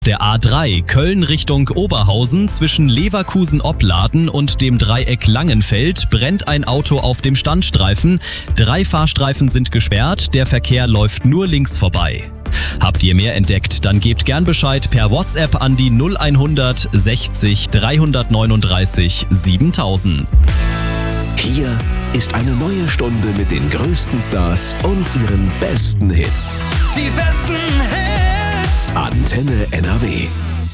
Der A3 Köln Richtung Oberhausen zwischen Leverkusen-Opladen und dem Dreieck Langenfeld brennt ein Auto auf dem Standstreifen. 3 Fahrstreifen sind gesperrt, der Verkehr läuft nur links vorbei. Habt ihr mehr entdeckt, dann gebt gern Bescheid per WhatsApp an die 0100 60 339 7000. Hier ist eine neue Stunde mit den größten Stars und ihren besten Hits. Die besten Hits. Antenne NRW.